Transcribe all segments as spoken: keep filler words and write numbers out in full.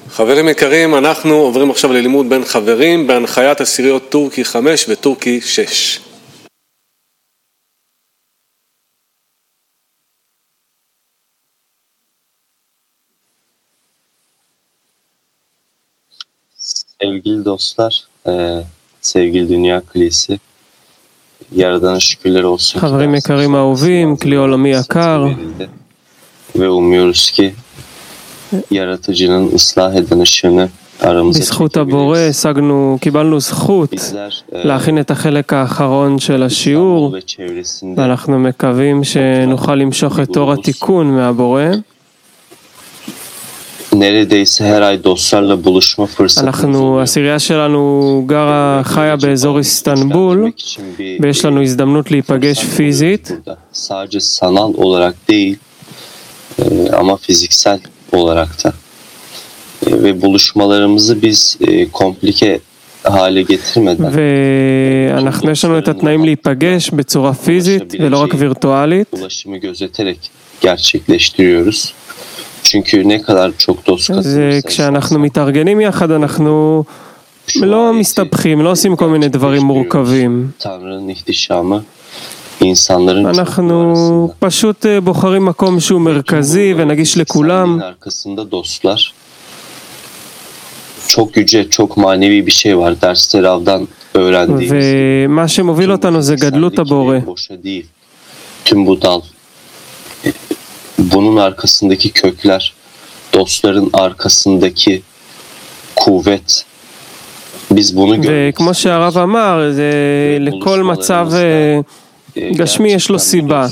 חברים יקרים, אנחנו עוברים עכשיו ללימוד בין חברים בהנחיית עשיריות טורקי חמש וטורקי שש. Sevgili dostlar, e, sevgili Dünya Kilisi, Yaradan'a şükürler olsun. חברים יקרים אהובים, כלי עולמי יקר, ve umuyoruz ki yaratıcının ıslah eden ışığını aramıza בזכות הבורא השגנו, קיבלנו זכות להכין את החלק האחרון של השיעור, ואנחנו מקווים שנוכל למשוך את אור התיקון מהבורא. neredeyse her ay dostlarla buluşma fırsatımız אנחנו, oluyor. הסירייה שלנו גרה, חיה באזור איסטנבול, ויש לנו הזדמנות להיפגש פיזית. Sadece sanal olarak değil e, ama fiziksel olarak da. E, ve buluşmalarımızı biz e, komplike hale getirmeden ואנחנו, יש לנו את התנאים להיפגש בצורה פיזית ולא רק וירטואלית. ulaşımı gözeterek gerçekleştiriyoruz. çünkü ne kadar çok dost זה כשאנחנו מתארגנים יחד, אנחנו לא מסתבכים, לא עושים כל מיני דברים מורכבים. Tanrı'nın ihtişamı insanların אנחנו פשוט בוחרים מקום שהוא מרכזי ונגיש לכולם. arkasında dostlar çok yüce, çok manevi bir şey var. Dersleri avdan öğrendiğimiz. ומה שמוביל אותנו זה גדלות הבורא. Boşa değil. Tüm bu dal. Bunun arkasındaki kökler, dostların arkasındaki kuvvet. Biz bunu görüyoruz. וכמו שהרב אמר, זה לכל מצב גשמי יש לו סיבה.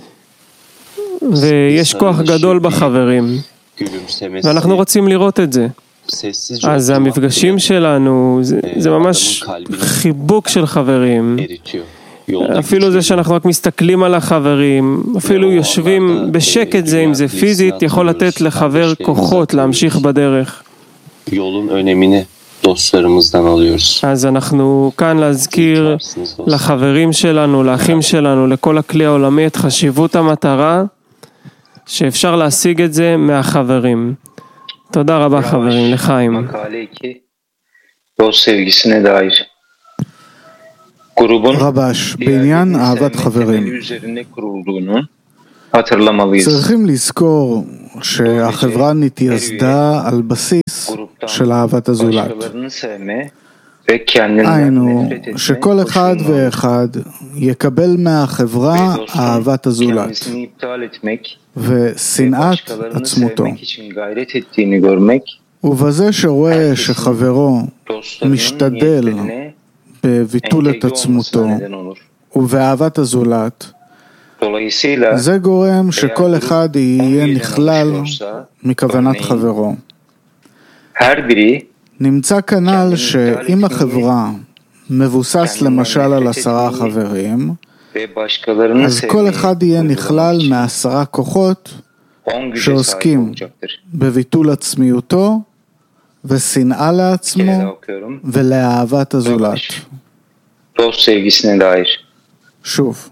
ויש כוח גדול בחברים. ואנחנו רוצים לראות את זה. אז המפגשים שלנו, זה, זה ממש חיבוק של חברים. אפילו זה שאנחנו רק מסתכלים על החברים, אפילו יושבים בשקט זה, אם זה פיזית, יכול לתת לחבר כוחות להמשיך בדרך. Yolun önemini dostlarımızdan alıyoruz. אז אנחנו כאן להזכיר לחברים שלנו, לאחים שלנו, לכל הכלי העולמי את חשיבות המטרה, שאפשר להשיג את זה מהחברים. תודה רבה חברים, לחיים. dost sevgisine dair. grubun רבש, בעניין אהבת חברים. צריכים לזכור שהחברה נתייסדה על בסיס של אהבת הזולת. היינו, שכל אחד ואחד יקבל מהחברה אהבת הזולת ושנאת עצמותו. ובזה שרואה שחברו משתדל בביטול את עצמותו ובאהבת הזולת, זה גורם שכל אחד יהיה נכלל מכוונת חברו. נמצא כנ"ל שאם החברה מבוסס למשל על עשרה חברים, אז כל אחד יהיה נכלל מעשרה כוחות שעוסקים בביטול עצמיותו ושנאה לעצמו ולאהבת הזולת. שוב,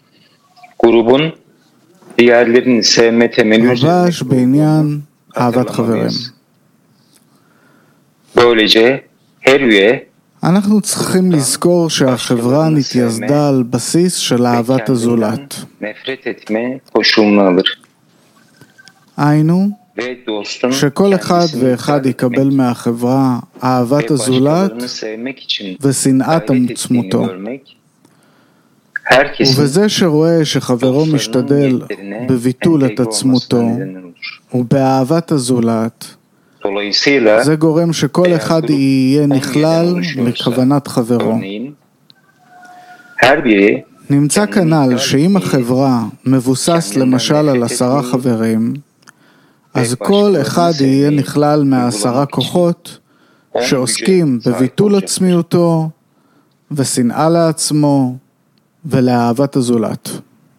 רבש בעניין אהבת חברים. אנחנו צריכים לזכור שהחברה נתייסדה על בסיס של אהבת הזולת. היינו, שכל אחד ואחד יקבל מהחברה אהבת הזולת ושנאת עצמותו. ובזה שרואה שחברו משתדל בביטול את עצמותו ובאהבת הזולת, זה גורם שכל אחד יהיה נכלל מכוונת חברו. נמצא כנ"ל שאם החברה מבוסס למשל על עשרה חברים, אז כל אחד יהיה נכלל מעשרה כוחות שעוסקים בביטול עצמיותו ושנאה לעצמו ולאהבת הזולת.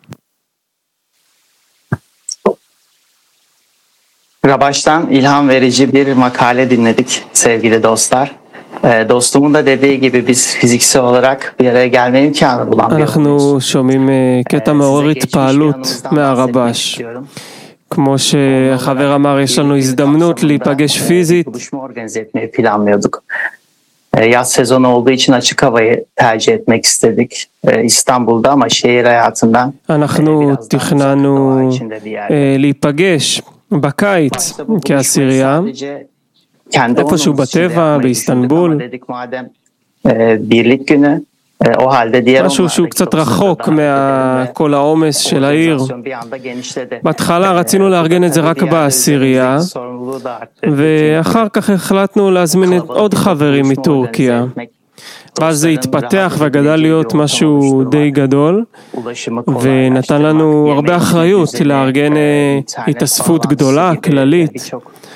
Rabaş'tan ilham verici bir makale dinledik sevgili dostlar. Dostumun da dediği gibi biz fiziksel olarak bir araya gelme imkanı bulamıyoruz. אנחנו שומעים קטע מעורר התפעלות מהרבש. כמו שהחבר אמר, יש לנו הזדמנות להיפגש פיזית. Yaz sezonu olduğu için açık havayı tercih etmek istedik İstanbul'da ama şehir hayatından אנחנו תכננו להיפגש בקיץ כעשירייה, איפשהו בטבע, באיסטנבול. birlik günü. משהו שהוא קצת רחוק מכל העומס של העיר. בהתחלה רצינו לארגן את זה רק בעשירייה, ואחר כך החלטנו להזמין עוד חברים מטורקיה. ואז זה התפתח וגדל להיות משהו די גדול, ונתן לנו הרבה אחריות לארגן התאספות גדולה, כללית.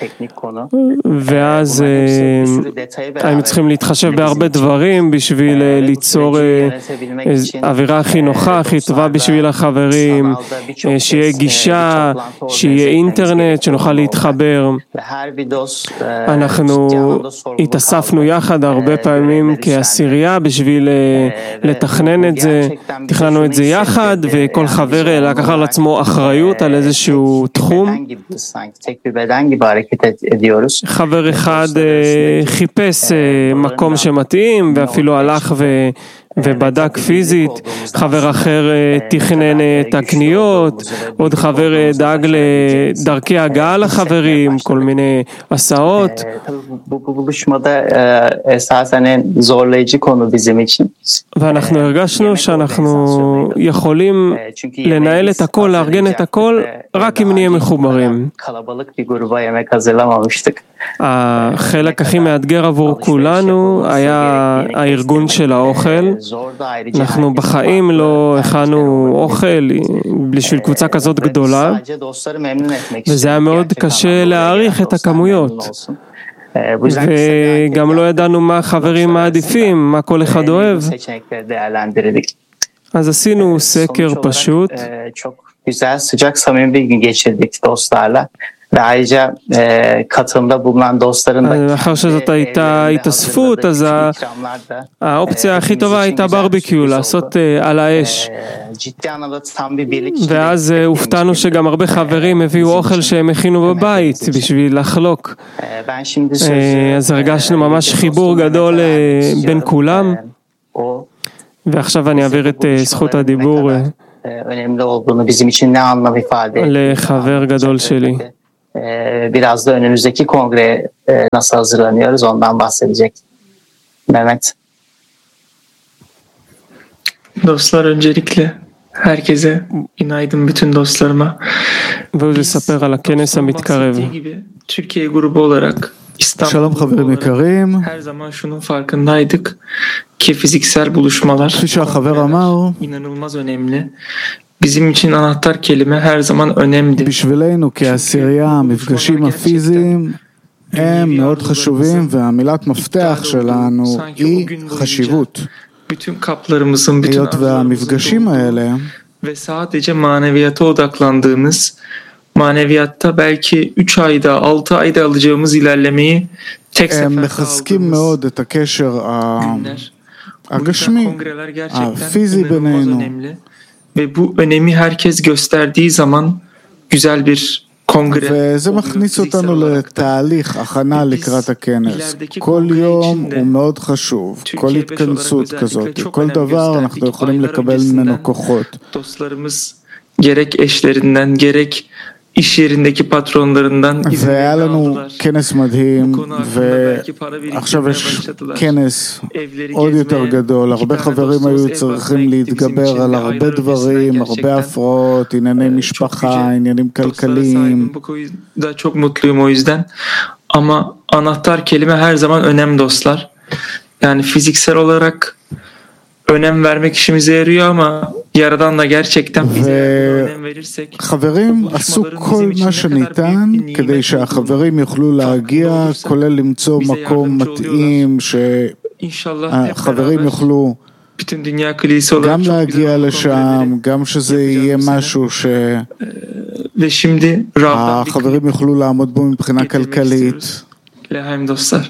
ואז היינו צריכים להתחשב בהרבה דברים בשביל ליצור אווירה הכי נוחה, הכי טובה בשביל החברים, שיהיה גישה, שיהיה אינטרנט, שנוכל להתחבר. אנחנו התאספנו יחד הרבה פעמים כעשירייה בשביל לתכנן את זה, תכננו את זה יחד, וכל חבר לקח על עצמו אחריות על איזשהו תחום. חבר אחד חיפש מקום שמתאים ואפילו הלך ו... ובדק פיזית, חבר אחר תכנן את הקניות, עוד חבר דאג לדרכי הגעה לחברים, כל מיני הסעות. ואנחנו הרגשנו שאנחנו יכולים לנהל את הכל, לארגן את הכל, רק אם נהיה מחוברים. החלק הכי מאתגר עבור כולנו היה הארגון של האוכל. אנחנו בחיים לא הכנו אוכל בשביל קבוצה כזאת גדולה, וזה היה מאוד קשה להעריך את הכמויות. וגם לא ידענו מה החברים מעדיפים, מה כל אחד אוהב. אז עשינו סקר פשוט. Ayrıca e, katılımda bulunan dostların da אחר שזאת הייתה התאספות, אז האופציה הכי טובה הייתה ברביקיו, לעשות על האש. ואז הופתענו שגם הרבה חברים הביאו אוכל שהם הכינו בבית בשביל לחלוק. אז הרגשנו ממש חיבור גדול בין כולם. ועכשיו אני אעביר את זכות הדיבור לחבר גדול שלי. Biraz da önümüzdeki kongre nasıl hazırlanıyoruz ondan bahsedecek Mehmet. Dostlar, öncelikle herkese günaydın, bütün dostlarıma. והוא יספר על הכנס המתקרב. Türkiye grubu olarak שלום חברים יקרים, her zaman şunun farkındaydık ki fiziksel buluşmalar כפי שהחבר אמר, inanılmaz önemli. bizim için anahtar kelime her zaman önemli. בשבילנו כעשירייה, המפגשים הפיזיים הם מאוד חשובים, והמילת מפתח שלנו היא חשיבות. bütün kaplarımızın, bütün היות והמפגשים האלה ve sadece maneviyata odaklandığımız, maneviyatta belki üç ayda, altı ayda alacağımız ilerlemeyi tek הם seferde מחזקים aldığımız מאוד את הקשר günler. הגשמי, kongreler gerçekten הפיזי inanılmaz בינינו. önemli. Ve bu önemi herkes gösterdiği zaman güzel bir kongre. וזה מכניס אותנו לתהליך הכנה לקראת הכנס. כל יום הוא מאוד חשוב, כל התכנסות כזאת, כל דבר אנחנו יכולים לקבל ממנו כוחות. dostlarımız gerek eşlerinden gerek iş yerindeki patronlarından והיה לנו כנס מדהים, ועכשיו יש כנס עוד יותר גדול. הרבה חברים היו צריכים להתגבר על הרבה דברים, הרבה הפרעות, ענייני משפחה, עניינים כלכליים. Bu konuda çok mutluyum o yüzden. Ama anahtar kelime her zaman önem dostlar. Yani fiziksel olarak önem vermek işimize yarıyor ama Yaradan da gerçekten bize önem verirsek חברים עשו כל מה שניתן כדי שהחברים יוכלו להגיע, כולל למצוא מקום מתאים שהחברים יוכלו bütün dünya kilisi olarak גם להגיע לשם, גם שזה יהיה משהו ve şimdi Rab'dan שהחברים יוכלו לעמוד בו מבחינה כלכלית. Lehaim dostlar.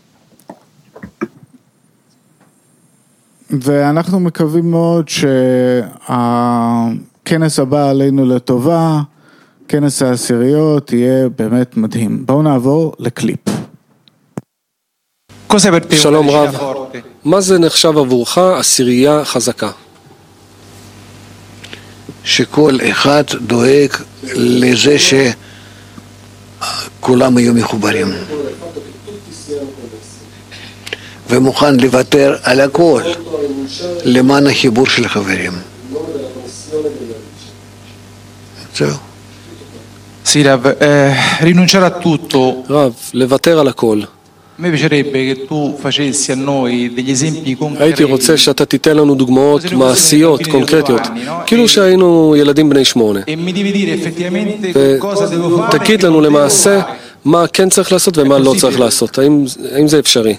ואנחנו מקווים מאוד שהכנס הבא עלינו לטובה, כנס העשיריות יהיה באמת מדהים. בואו נעבור לקליפ. שלום רב, מה זה נחשב עבורך עשירייה חזקה? שכל אחד דואג לזה שכולם יהיו מחוברים ומוכן לוותר על הכל למען החיבור של חברים. זהו. Sì, Rav, eh, rinunciare a tutto. רב, לוותר על הכל. A me piacerebbe che tu facessi a noi degli esempi concreti. הייתי רוצה שאתה תיתן לנו דוגמאות מעשיות, קונקרטיות, כאילו שהיינו ילדים בני שמונה. ותגיד לנו למעשה מה כן צריך לעשות ומה לא צריך לעשות. האם, האם זה אפשרי?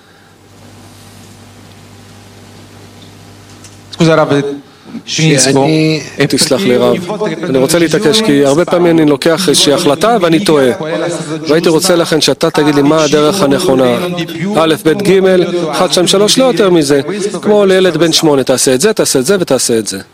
Scusa, Rav, שאני... תסלח לי רב, אני רוצה להתעקש כי הרבה פעמים אני לוקח איזושהי החלטה ואני טועה והייתי רוצה לכן שאתה תגיד לי מה הדרך הנכונה א', ב', ג', אחת, שתיים, שלוש, לא יותר מזה כמו לילד בן שמונה, תעשה את זה, תעשה את זה ותעשה את זה